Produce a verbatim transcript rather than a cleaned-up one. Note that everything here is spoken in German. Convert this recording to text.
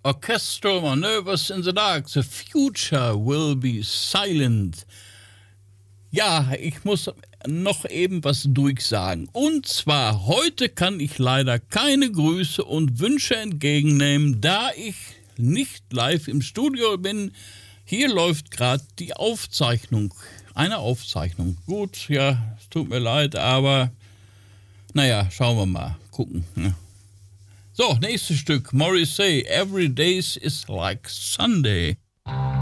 Orchestral Manoeuvres in the Dark, the future will be silent. Ja, ich muss noch eben was durchsagen. Und zwar, heute kann ich leider keine Grüße und Wünsche entgegennehmen, da ich nicht live im Studio bin. Hier läuft gerade die Aufzeichnung. Eine Aufzeichnung. Gut, ja, es tut mir leid, aber naja, schauen wir mal. Gucken. Ne? So, nächstes Stück. Morrissey, Every Day is like Sunday.